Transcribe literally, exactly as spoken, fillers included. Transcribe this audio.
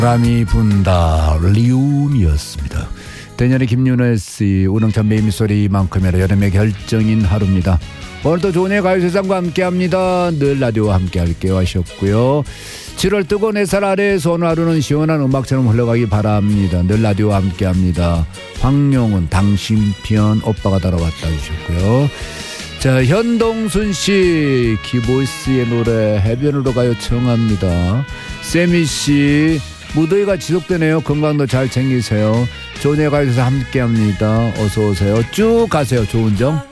바람이 분다 리움이었습니다. 대년의 김윤혜 씨, 우렁찬 매미소리만큼이나 여름의 결정인 하루입니다. 오늘도 좋은 가요세상과 함께합니다. 늘 라디오와 함께할게요 하셨고요. 칠월 뜨거운 햇살 아래에서 오늘 하루는 시원한 음악처럼 흘러가기 바랍니다. 늘 라디오와 함께합니다. 황용은 당신 편 오빠가 달아왔다 주셨고요. 자, 현동순씨 키보이스의 노래 해변으로 가요 청합니다. 세미씨 무더위가 지속되네요. 건강도 잘 챙기세요. 좋은 가요에서 함께합니다. 어서오세요. 쭉 가세요. 좋은 점.